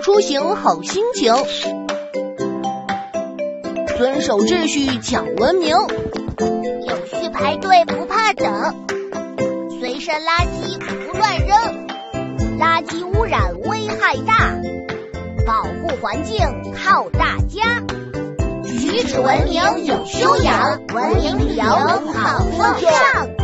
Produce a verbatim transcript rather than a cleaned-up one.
出行好心情。遵守秩序讲文明， 有序排队不怕等，随身垃圾不乱扔，垃圾污染危害大，保护环境靠大家。举止文明有修养，文明理由好风尚。